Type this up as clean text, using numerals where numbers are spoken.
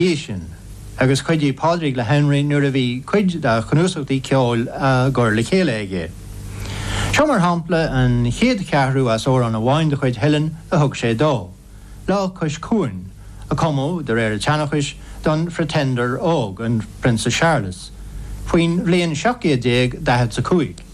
sin. Agus chuidí pádraigh le Henry nuair a bhí chuid de chunúsachtaí ceol gur le chéile aige. Seo mar hampla an chéad ceathrú as ó an bhhain de chuid Helen a thug sé dó. Lá chuis cuain, a comó de réir teannachis don Pretender óg an Prince Charles. Faoin bhliain 17 sa cuaig.